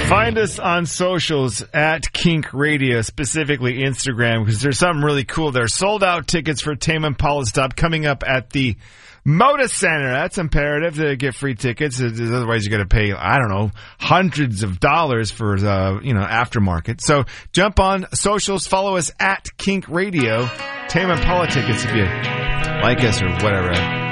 Find us on socials at Kink Radio, specifically Instagram, because there's something really cool there. Sold out tickets for Tame Impala Stop coming up at the Moda Center. That's imperative to get free tickets. Otherwise, you got to pay, I don't know, hundreds of dollars for, aftermarket. So jump on socials. Follow us at Kink Radio. Tame Impala tickets if you like us or whatever.